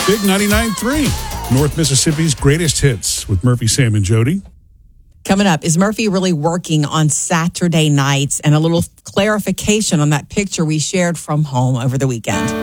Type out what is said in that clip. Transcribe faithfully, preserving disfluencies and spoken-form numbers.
Big ninety-nine point three, North Mississippi's greatest hits with Murphy, Sam, and Jody. Coming up, is Murphy really working on Saturday nights? And a little clarification on that picture we shared from home over the weekend.